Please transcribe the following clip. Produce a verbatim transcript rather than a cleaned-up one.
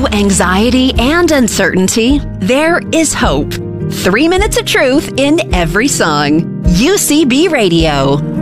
through anxiety and uncertainty, there is hope. Three minutes of truth in every song. U C B Radio.